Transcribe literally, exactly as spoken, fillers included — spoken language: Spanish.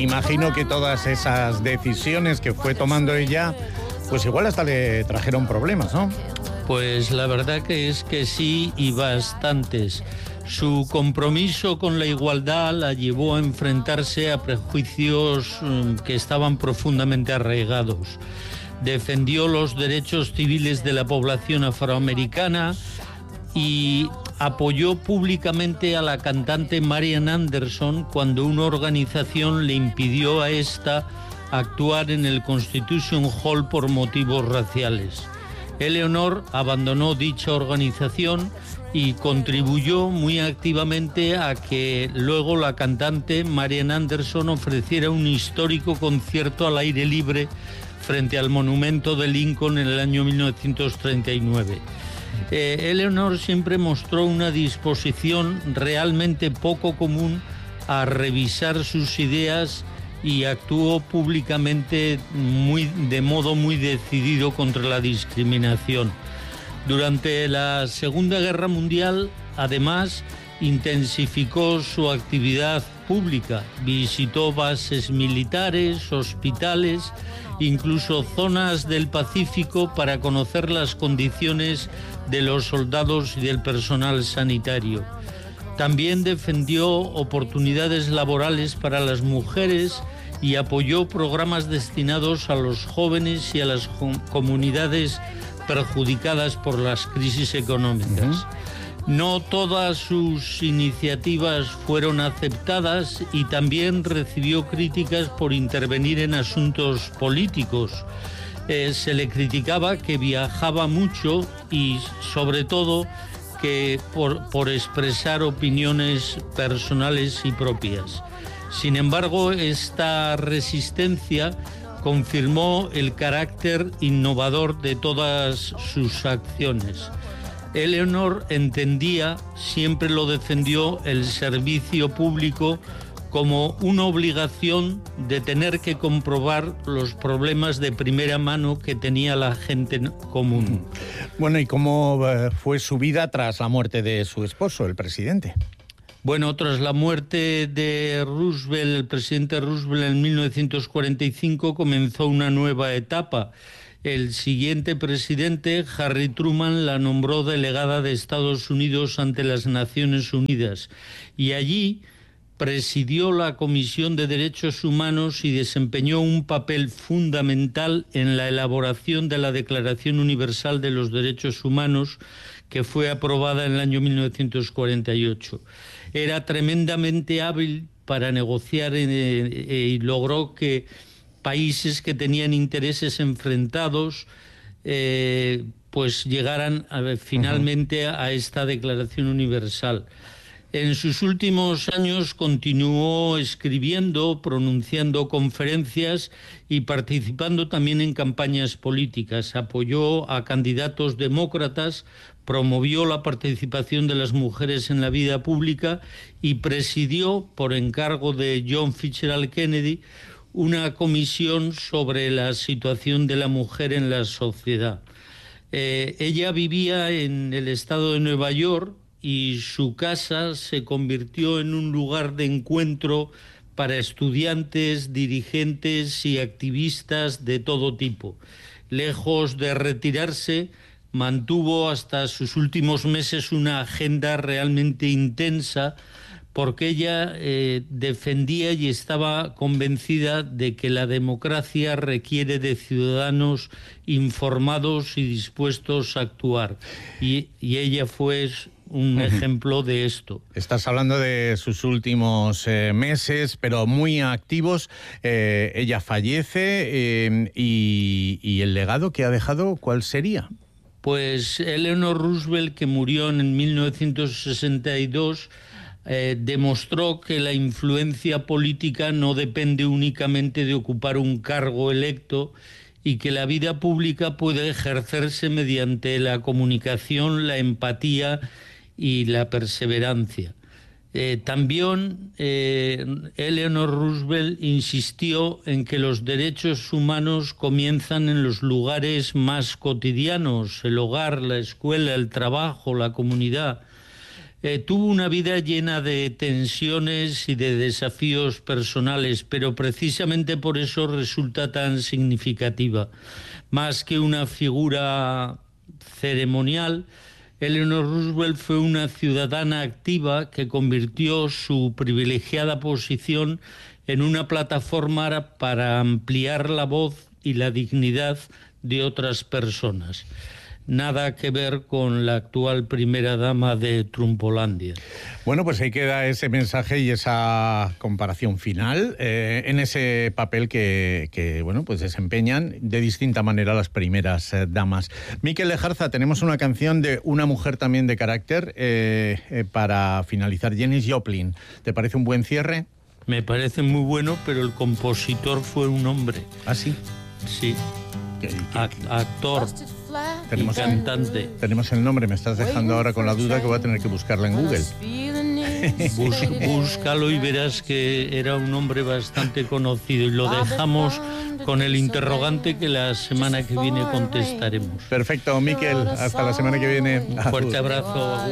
imagino que todas esas decisiones que fue tomando ella, pues igual hasta le trajeron problemas, ¿no? Pues la verdad que es que sí, y bastantes. Su compromiso con la igualdad la llevó a enfrentarse a prejuicios que estaban profundamente arraigados. Defendió los derechos civiles de la población afroamericana y apoyó públicamente a la cantante Marian Anderson cuando una organización le impidió a esta actuar en el Constitution Hall por motivos raciales. Eleanor abandonó dicha organización y contribuyó muy activamente a que luego la cantante Marian Anderson ofreciera un histórico concierto al aire libre frente al monumento de Lincoln en el año mil novecientos treinta y nueve. Eh, Eleanor siempre mostró una disposición realmente poco común a revisar sus ideas y actuó públicamente muy, de modo muy decidido contra la discriminación. Durante la Segunda Guerra Mundial, además, intensificó su actividad pública, visitó bases militares, hospitales, incluso zonas del Pacífico para conocer las condiciones de los soldados y del personal sanitario. También defendió oportunidades laborales para las mujeres y apoyó programas destinados a los jóvenes y a las comunidades perjudicadas por las crisis económicas. Uh-huh. No todas sus iniciativas fueron aceptadas y también recibió críticas por intervenir en asuntos políticos. Eh, se le criticaba que viajaba mucho y, sobre todo, que por, por expresar opiniones personales y propias. Sin embargo, esta resistencia confirmó el carácter innovador de todas sus acciones. Eleanor entendía, siempre lo defendió, el servicio público como una obligación de tener que comprobar los problemas de primera mano que tenía la gente común. Bueno, ¿y cómo fue su vida tras la muerte de su esposo, el presidente? Bueno, tras la muerte de Roosevelt, el presidente Roosevelt en mil novecientos cuarenta y cinco comenzó una nueva etapa. El siguiente presidente, Harry Truman, la nombró delegada de Estados Unidos ante las Naciones Unidas y allí presidió la Comisión de Derechos Humanos y desempeñó un papel fundamental en la elaboración de la Declaración Universal de los Derechos Humanos, que fue aprobada en el año mil novecientos cuarenta y ocho. Era tremendamente hábil para negociar y logró que países que tenían intereses enfrentados eh, pues llegaran a, finalmente a esta Declaración Universal. En sus últimos años continuó escribiendo, pronunciando conferencias y participando también en campañas políticas. Apoyó a candidatos demócratas, promovió la participación de las mujeres en la vida pública y presidió, por encargo de John Fitzgerald Kennedy, una comisión sobre la situación de la mujer en la sociedad. Eh, ella vivía en el estado de Nueva York y su casa se convirtió en un lugar de encuentro para estudiantes, dirigentes y activistas de todo tipo. Lejos de retirarse, mantuvo hasta sus últimos meses una agenda realmente intensa porque ella eh, defendía y estaba convencida de que la democracia requiere de ciudadanos informados y dispuestos a actuar. Y, y ella fue un uh-huh. ejemplo de esto. Estás hablando de sus últimos eh, meses, pero muy activos. Eh, ella fallece eh, y, y el legado que ha dejado, ¿cuál sería? Pues Eleanor Roosevelt, que murió en mil novecientos sesenta y dos, eh, demostró que la influencia política no depende únicamente de ocupar un cargo electo y que la vida pública puede ejercerse mediante la comunicación, la empatía y la perseverancia. Eh, también eh, Eleanor Roosevelt insistió en que los derechos humanos comienzan en los lugares más cotidianos, el hogar, la escuela, el trabajo, la comunidad. Eh, tuvo una vida llena de tensiones y de desafíos personales, pero precisamente por eso resulta tan significativa. Más que una figura ceremonial, Eleanor Roosevelt fue una ciudadana activa que convirtió su privilegiada posición en una plataforma para ampliar la voz y la dignidad de otras personas. Nada que ver con la actual primera dama de Trumpolandia. Bueno, pues ahí queda ese mensaje y esa comparación final eh, en ese papel que, que, bueno, pues desempeñan de distinta manera las primeras eh, damas. Miquel Lejarza, tenemos una canción de una mujer también de carácter eh, eh, para finalizar. Janis Joplin, ¿te parece un buen cierre? Me parece muy bueno, pero el compositor fue un hombre. ¿Ah, sí? Sí. ¿Qué, qué, qué? Actor. Tenemos y cantante. El, tenemos el nombre, me estás dejando ahora con la duda que voy a tener que buscarla en Google. Bus, búscalo y verás que era un hombre bastante conocido y lo dejamos con el interrogante que la semana que viene contestaremos. Perfecto, Miquel, hasta la semana que viene. Un fuerte abrazo.